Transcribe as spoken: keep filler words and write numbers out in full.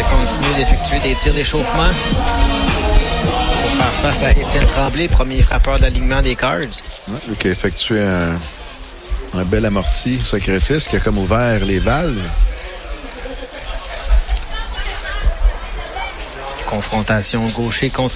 continue d'effectuer des tirs d'échauffement pour faire face à Étienne Tremblay, premier frappeur d'alignement des Cards. Ouais, lui qui a effectué un, un bel amorti sacrifice qui a comme ouvert les valves. Confrontation gaucher contre